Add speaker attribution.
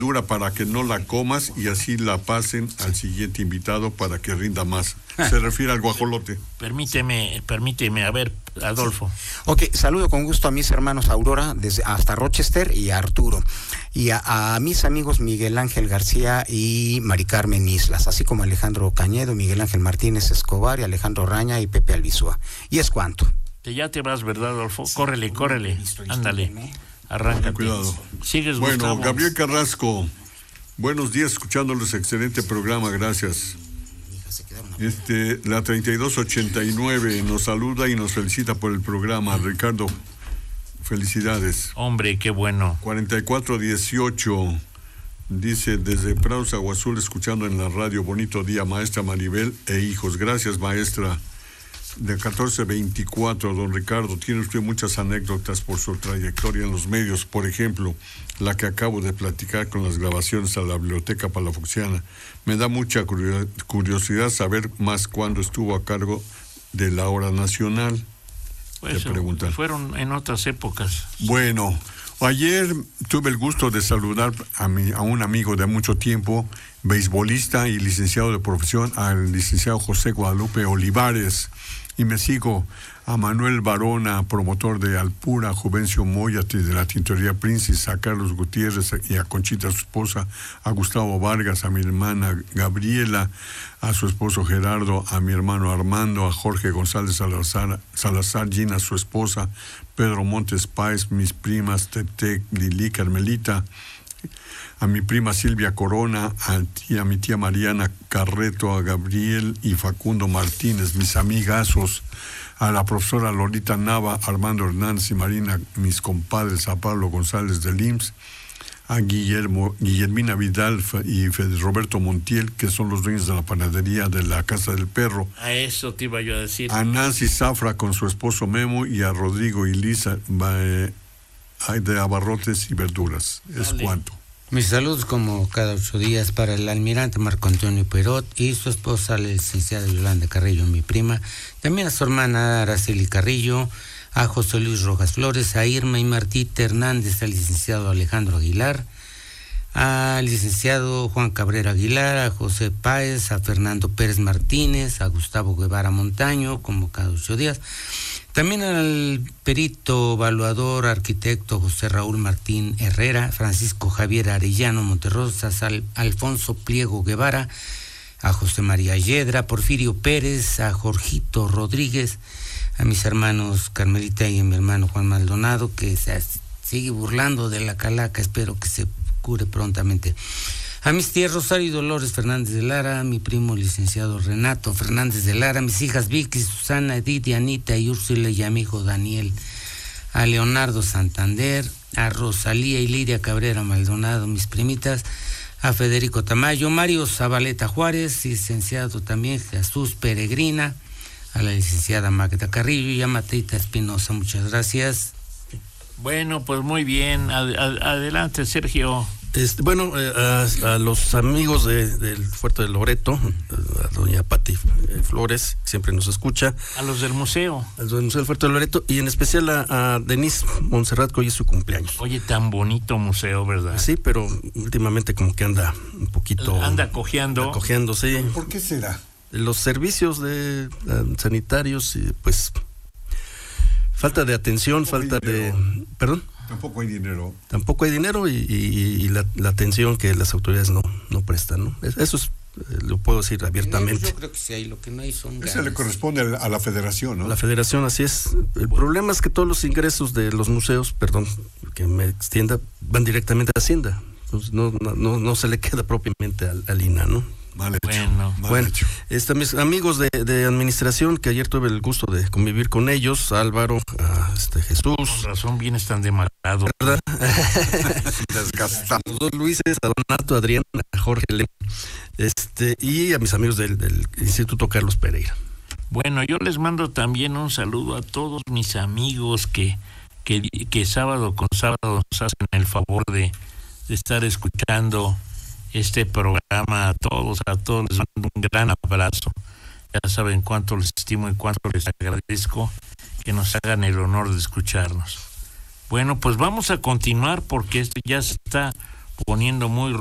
Speaker 1: dura para que no la comas y así la pasen al siguiente invitado para que rinda más. Se refiere al guajolote.
Speaker 2: Permíteme, a ver, Adolfo.
Speaker 3: Ok, saludo con gusto a mis hermanos Aurora, desde hasta Rochester, y a Arturo. Y a mis amigos Miguel Ángel García y Mari Carmen Islas, así como Alejandro Cañedo, Miguel Ángel Martínez Escobar y Alejandro Raña y Pepe Albizúa. Y es cuanto.
Speaker 2: Ya te vas, ¿verdad, Adolfo? Sí, córrele. Ándale.
Speaker 1: Arráncate. Cuidado.
Speaker 2: Sigues,
Speaker 1: bueno,
Speaker 2: Gustavo.
Speaker 1: Gabriel Carrasco, buenos días, escuchándoles, excelente programa, gracias. La 3289 nos saluda y nos felicita por el programa. Ricardo, felicidades.
Speaker 2: Hombre, qué bueno.
Speaker 1: 4418 dice, desde Praus, Agua Azul, escuchando en la radio, bonito día, maestra Maribel e hijos. Gracias, maestra. De 1424, don Ricardo, tiene usted muchas anécdotas por su trayectoria en los medios, por ejemplo, la que acabo de platicar con las grabaciones a la Biblioteca Palafoxiana. Me da mucha curiosidad saber más cuándo estuvo a cargo de la Hora Nacional.
Speaker 2: Pues fueron en otras épocas.
Speaker 1: Bueno, ayer tuve el gusto de saludar a un amigo de mucho tiempo, beisbolista y licenciado de profesión, al licenciado José Guadalupe Olivares. Y me sigo a Manuel Barona, promotor de Alpura, a Juvencio Moyati de la Tintorería Príncipe, a Carlos Gutiérrez y a Conchita, su esposa, a Gustavo Vargas, a mi hermana Gabriela, a su esposo Gerardo, a mi hermano Armando, a Jorge González Salazar, Gina, su esposa, Pedro Montes Páez, mis primas Tete, Lili, Carmelita, a mi prima Silvia Corona, a mi tía Mariana Carreto, a Gabriel y Facundo Martínez, mis amigazos, a la profesora Lolita Nava, Armando Hernández y Marina, mis compadres, a Pablo González del IMSS, a Guillermina Vidal y Roberto Montiel, que son los dueños de la panadería de la Casa del Perro.
Speaker 2: A eso te iba yo a decir.
Speaker 1: A Nancy Zafra con su esposo Memo y a Rodrigo y Lisa de Abarrotes y Verduras. Dale. Es cuanto.
Speaker 4: Mis saludos como cada 8 días para el almirante Marco Antonio Perot y su esposa, la licenciada Yolanda Carrillo, mi prima, también a su hermana Araceli Carrillo, a José Luis Rojas Flores, a Irma y Martita Hernández, al licenciado Alejandro Aguilar, al licenciado Juan Cabrera Aguilar, a José Páez, a Fernando Pérez Martínez, a Gustavo Guevara Montaño, como cada 8 días. También al perito evaluador, arquitecto José Raúl Martín Herrera, Francisco Javier Arellano Monterrosas, Alfonso Pliego Guevara, a José María Yedra, Porfirio Pérez, a Jorgito Rodríguez, a mis hermanos Carmelita y a mi hermano Juan Maldonado, que se sigue burlando de la calaca, espero que se cure prontamente. A mis tías Rosario y Dolores Fernández de Lara, a mi primo licenciado Renato Fernández de Lara, a mis hijas Vicky, Susana, Edith, Anita y Úrsula y a mi hijo Daniel, a Leonardo Santander, a Rosalía y Lidia Cabrera Maldonado, mis primitas, a Federico Tamayo, Mario Zabaleta Juárez, licenciado también Jesús Peregrina, a la licenciada Magda Carrillo y a Matita Espinosa. Muchas gracias.
Speaker 2: Bueno, pues muy bien. Adelante, Sergio.
Speaker 5: A los amigos del Fuerte de Loreto, a doña Pati Flores, siempre nos escucha.
Speaker 2: A los del museo.
Speaker 5: A los del Museo del Fuerte de Loreto y en especial a Denise Montserrat, que hoy es su cumpleaños.
Speaker 2: Oye, tan bonito museo, ¿verdad?
Speaker 5: Sí, pero últimamente como que anda un poquito...
Speaker 2: Anda cojeando.
Speaker 5: Anda cojeando, sí.
Speaker 1: ¿Por qué será?
Speaker 5: Los servicios sanitarios, pues... Falta de atención, falta de... ¿Perdón?
Speaker 1: Tampoco hay dinero.
Speaker 5: Tampoco hay dinero y la atención que las autoridades no prestan, ¿no? Eso es, lo puedo decir abiertamente.
Speaker 4: Yo creo que sí hay, lo que no hay son ganas.
Speaker 1: Eso le corresponde a la federación, ¿no?
Speaker 5: La federación, así es. El problema es que todos los ingresos de los museos, perdón, que me extienda, van directamente a Hacienda. Entonces no se le queda propiamente al INAH, ¿no?
Speaker 1: Mal hecho.
Speaker 5: Bueno, mis amigos de administración, que ayer tuve el gusto de convivir con ellos, Álvaro, Jesús.
Speaker 2: Con razón vienes tan demacrado.
Speaker 5: ¿Verdad?
Speaker 1: Desgastado.
Speaker 5: Los dos Luises, a Donato, Adrián, a Jorge Lem, y a mis amigos del Instituto Carlos Pereira.
Speaker 2: Bueno, yo les mando también un saludo a todos mis amigos que sábado con sábado nos hacen el favor de estar escuchando este programa. A todos les mando un gran abrazo. Ya saben cuánto les estimo y cuánto les agradezco que nos hagan el honor de escucharnos. Bueno, pues vamos a continuar porque esto ya se está poniendo muy